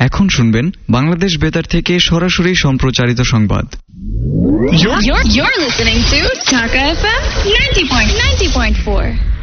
এখন শুনবেন বাংলাদেশ বেতার থেকে সরাসরি সম্প্রচারিত সংবাদ। You're listening to Dhaka FM 90.4.